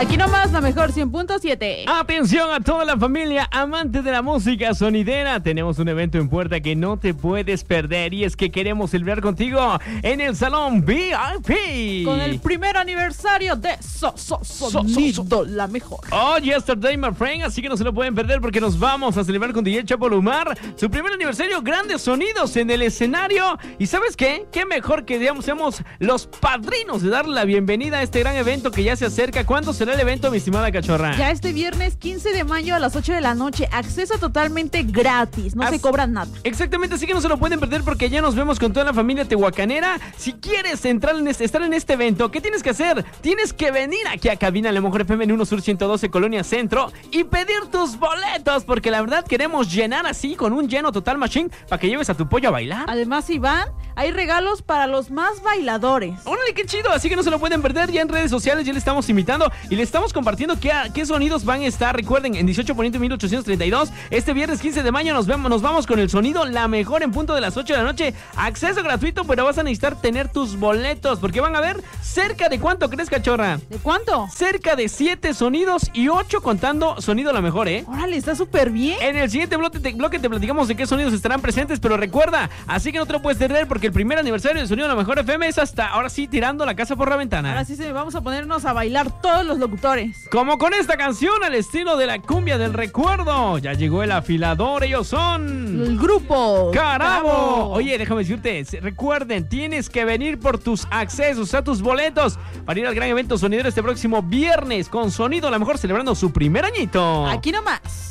Aquí nomás la mejor 100.7. Atención a toda la familia amante de la música sonidera. Tenemos un evento en puerta que no te puedes perder y es que queremos celebrar contigo en el Salón VIP. Con el primer aniversario de Sonido la mejor. Oh, yesterday, my friend. Así que no se lo pueden perder porque nos vamos a celebrar con DJ Chapo Lumar su primer aniversario. Grandes sonidos en el escenario. ¿Y sabes qué? Qué mejor que seamos los padrinos de darle la bienvenida a este gran evento que ya se acerca. ¿Cuándo será el evento, mi estimada cachorra? Ya este viernes 15 de mayo a las 8 de la noche. Acceso totalmente gratis. No se cobra nada. Exactamente, así que no se lo pueden perder porque ya nos vemos con toda la familia tehuacanera. Si quieres estar en este evento, ¿qué tienes que hacer? Tienes que venir aquí a Cabina La Mejor FM en 1 Sur 112 Colonia Centro y pedir tus boletos porque la verdad queremos llenar así con un lleno total machine para que lleves a tu pollo a bailar. Además, Iván, hay regalos para los más bailadores. ¡Órale, qué chido! Así que no se lo pueden perder. Ya en redes sociales ya le estamos invitando y le estamos compartiendo qué sonidos van a estar. Recuerden, en 18 Poniente 1832, este viernes 15 de mayo nos vamos con el Sonido La Mejor en punto de las 8 de la noche. Acceso gratuito, pero vas a necesitar tener tus boletos porque van a ver cerca de ¿cuánto crees, cachorra? ¿De cuánto? Cerca de 7 sonidos y 8 contando Sonido La Mejor, ¿eh? Órale, está súper bien. En el siguiente bloque te platicamos de qué sonidos estarán presentes, pero recuerda, así que no te lo puedes perder porque el primer aniversario de Sonido La Mejor FM es hasta ahora sí tirando la casa por la ventana. Ahora sí vamos a ponernos a bailar todos los locutores. Como con esta canción al estilo de la cumbia del recuerdo. Ya llegó el afilador, ellos son el grupo Carabo. Oye, déjame decirte, recuerden, tienes que venir por tus accesos, a tus boletos para ir al gran evento sonidero este próximo viernes con Sonido La Mejor celebrando su primer añito. Aquí nomás.